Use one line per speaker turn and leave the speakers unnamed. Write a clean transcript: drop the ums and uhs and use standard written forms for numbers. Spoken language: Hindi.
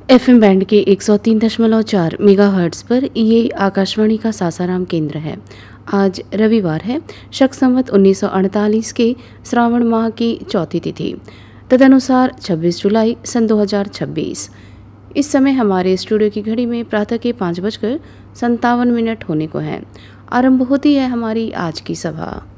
एफएम बैंड के 103.4 मेगाहर्ट्ज़ पर ये आकाशवाणी का सासाराम केंद्र है। आज रविवार है, शक संवत 1948 के श्रावण माह की चौथी तिथि, तदनुसार 26 जुलाई सन 2026। इस समय हमारे स्टूडियो की घड़ी में प्रातः के 5:57 होने को हैं। आरंभ होती है हमारी आज की सभा।